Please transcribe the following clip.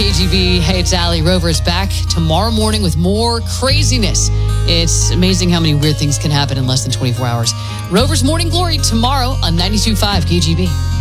KGB. Hey, it's Allie. Rover is back tomorrow morning with more craziness. It's amazing how many weird things can happen in less than 24 hours. Rover's Morning Glory tomorrow on 92.5 KGB.